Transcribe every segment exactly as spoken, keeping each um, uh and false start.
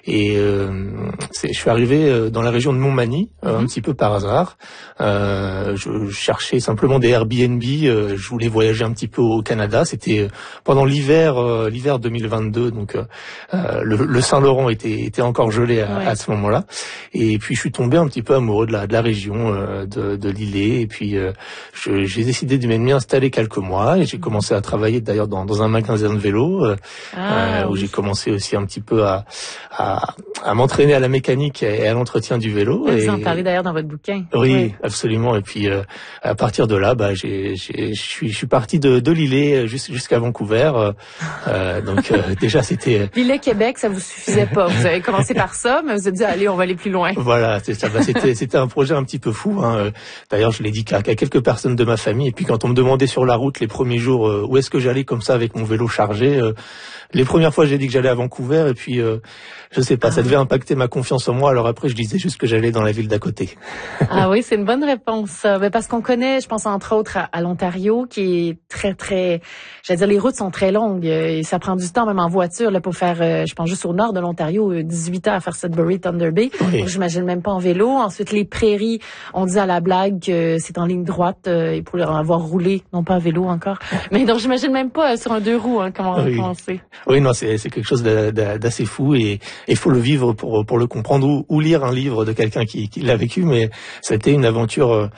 Et euh, c'est, je suis arrivé dans la région de Montmagny, mm-hmm. euh, un petit peu par hasard. Euh, je, je cherchais simplement des Airbnb. Euh, je voulais voyager un petit peu au Canada. C'était pendant l'hiver, euh, l'hiver deux mille vingt-deux. Donc euh, le, le Saint-Laurent était, était encore gelé à, ouais. à ce moment-là. Et puis je suis tombé un petit peu amoureux de la, de la région euh, de, de l'Îlet. Et puis euh, je, j'ai décidé de m'y installer quelques mois. Et j'ai commencé à travailler d'ailleurs dans, dans un magasin de vélo, euh, ah, euh, où oui. j'ai commencé aussi un petit peu à, à, à m'entraîner à la mécanique et à l'entretien du vélo. Vous et, en parlez d'ailleurs dans votre bouquin. Oui, oui. absolument. Et puis euh, à partir de là, bah, j'ai, j'ai, je suis, je suis parti de, de l'Îlet jusqu'à Vancouver. Euh, donc euh, déjà c'était. L'Îlet Québec, ça vous suffisait pas. Vous avez commencé par ça, mais vous avez dit allez, on va aller plus loin. Voilà, c'est ça. Bah, c'était, c'était un projet un petit peu fou. Hein. D'ailleurs, je l'ai dit qu'à, qu'à quelques personnes de ma famille. Et puis quand on me demandait sur la route les premiers jours euh, où est-ce que j'allais comme ça avec mon vélo chargé. Euh, les premières fois, j'ai dit que j'allais à Vancouver et puis euh, je sais pas, ça devait impacter ma confiance en moi. Alors après, je disais juste que j'allais dans la ville d'à côté. Ah oui, c'est une bonne réponse. Mais parce qu'on connaît, je pense entre autres à, à l'Ontario, qui est très très, j'allais dire les routes sont très longues et ça prend du temps même en voiture là pour faire, euh, je pense juste au nord de l'Ontario, dix-huit heures à faire Sudbury, Thunder Bay. Oui. Donc j'imagine même pas en vélo. Ensuite les prairies, on dit à la blague que c'est en ligne droite euh, et pour avoir roulé, non pas en vélo encore. Mais donc j'imagine même pas euh, sur un deux roues hein, comment oui. comment c'est. Oui, non, c'est, c'est quelque chose d'assez fou et il faut le vivre pour pour le comprendre ou, ou lire un livre de quelqu'un qui, qui l'a vécu. Mais c'était une aventure euh,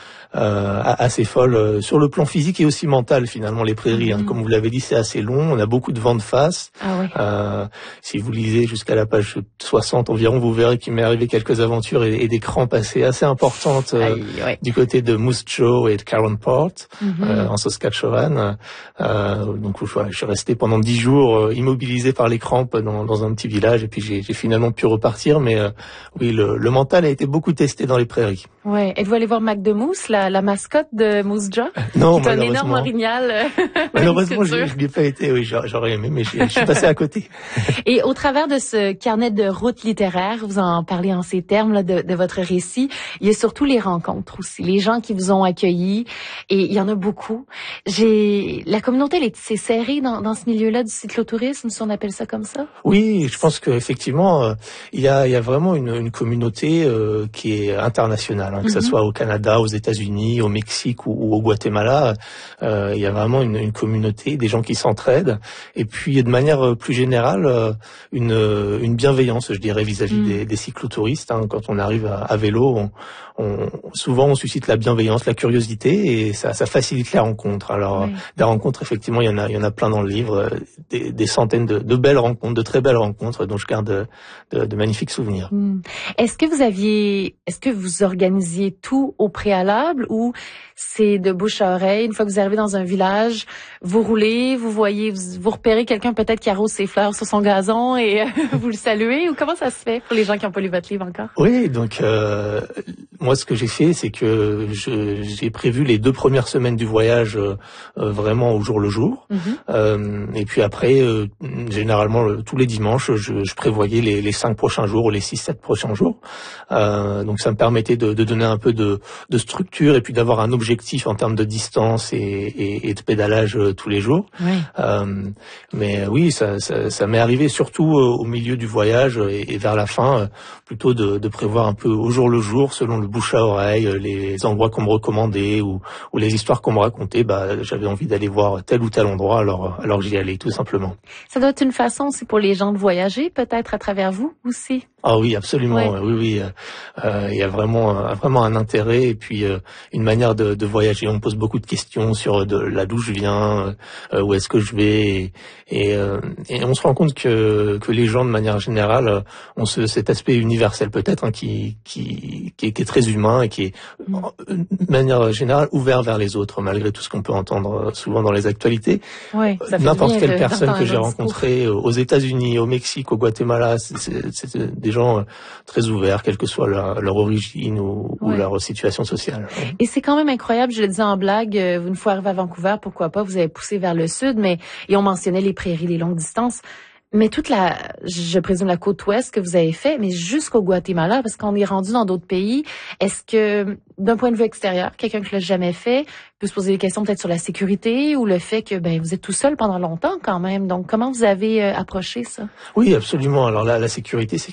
assez folle sur le plan physique et aussi mental finalement. Les prairies, mm-hmm. hein, comme vous l'avez dit, c'est assez long. On a beaucoup de vent de face. Ah oui. Euh, si vous lisez jusqu'à la page soixante environ, vous verrez qu'il m'est arrivé quelques aventures et, et des crampes assez assez importantes euh, Aïe, ouais. du côté de Moose Jaw et de Caron Port mm-hmm. euh, en Saskatchewan. Euh, donc voilà, je suis resté pendant dix jours euh, immobilisé par les crampes dans, dans un petit village et puis j'ai, j'ai finalement pu repartir. Mais euh, oui, le, le mental a été beaucoup testé dans les prairies. Ouais. Êtes-vous allé voir Mac de Moose, la, la mascotte de Moose Jaw? Non, qui est un énorme orignal. Malheureusement, je n'y ai pas été. Oui, j'aurais aimé, mais je suis passé à côté. Et au travers de ce carnet de route littéraire, vous en parlez en ces termes là, de, de votre récit, il y a surtout les rencontres aussi, les gens qui vous ont accueillis, et il y en a beaucoup. J'ai la communauté, elle est c'est serrée dans, dans ce milieu-là du cyclotourisme, si on appelle ça comme ça. Oui, je pense qu'effectivement, euh, il y a, il y a vraiment une, une communauté euh, qui est internationale, hein, que mm-hmm. ce soit au Canada, aux États-Unis, au Mexique ou, ou au Guatemala. Euh, il y a vraiment une, une communauté, des gens qui s'entraident, et puis de manière plus générale, euh, une, une bienveillance, je dirais, vis-à-vis mm. des, des cyclotouristes. Hein. Quand on arrive à, à vélo, on, on, souvent on suscite la bienveillance, la curiosité, et ça, ça facilite les rencontres. Alors, oui. des rencontres, effectivement, il y en a, il y en a plein dans le livre, des, des centaines de, de belles rencontres, de très belles rencontres, dont je garde de, de magnifiques souvenirs. Mm. Est-ce que vous aviez, est-ce que vous organisiez tout au préalable ou c'est de bouche à oreille? Une fois que vous arrivez dans un village, vous roulez, vous voyez, vous, vous repérez quelqu'un peut-être qui arrose ses fleurs sur son gazon et euh, vous le saluez, ou comment ça se fait pour les gens qui n'ont pas lu votre livre encore? Oui, donc euh, moi ce que j'ai fait, c'est que je, j'ai prévu les deux premières semaines du voyage euh, vraiment au jour le jour. Mm-hmm. Euh, et puis après, euh, généralement le, tous les dimanches, je, je prévoyais les, les cinq prochains jours ou les six, sept prochains jours. Euh, donc ça me permettait de, de donner un peu de, de structure et puis d'avoir un objectif en termes de distance et, et, et de pédalage euh, tous les jours. Oui. Euh, mais oui, ça, ça, ça m'est arrivé surtout euh, au milieu du voyage et, et vers la fin, euh, plutôt de, de prévoir un peu au jour le jour, selon le bouche à oreille, les endroits qu'on me recommandait ou, ou les histoires qu'on me racontait. Bah, j'avais envie d'aller voir tel ou tel endroit, alors, alors j'y allais tout simplement. Ça doit être une façon aussi pour les gens de voyager, peut-être à travers vous aussi. Ah oui, absolument. Ouais. Oui, oui. Euh, il y a vraiment, vraiment un intérêt et puis euh, une manière de, de voyager. On me pose beaucoup de questions sur de là d'où je viens, euh, où est-ce que je vais, et, et, euh, et on se rend compte que que les gens de manière générale ont ce, cet aspect universel peut-être hein, qui, qui qui est, qui est très humain et qui est mmh. de manière générale ouvert vers les autres malgré tout ce qu'on peut entendre souvent dans les actualités. Ouais, ça fait N'importe quelle de, personne que j'ai discours. rencontrée aux États-Unis, au Mexique, au Guatemala, c'est, c'est, c'est des gens très ouverts, quelle que soit leur, leur origine ou, ouais. ou leur situation sociale. Et c'est quand même incroyable, je le disais en blague, une fois arrivé à Vancouver, pourquoi pas, vous avez poussé vers le sud, mais et on mentionnait les prairies, les longues distances. Mais toute la, je présume la côte ouest que vous avez fait, mais jusqu'au Guatemala, parce qu'on est rendu dans d'autres pays, est-ce que, d'un point de vue extérieur, quelqu'un qui l'a jamais fait peut se poser des questions peut-être sur la sécurité ou le fait que ben vous êtes tout seul pendant longtemps quand même. Donc, comment vous avez euh, approché ça? Oui, absolument. Alors là, la sécurité, c'est